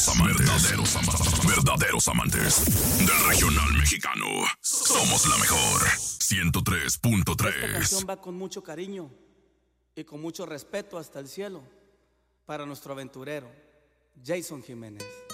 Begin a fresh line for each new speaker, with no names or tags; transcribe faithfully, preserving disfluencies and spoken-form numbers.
Verdaderos amantes, verdaderos amantes, verdaderos amantes del regional mexicano. Somos la mejor. ciento tres punto tres.
Esta canción va con mucho cariño y con mucho respeto hasta el cielo para nuestro aventurero, Jason Jiménez.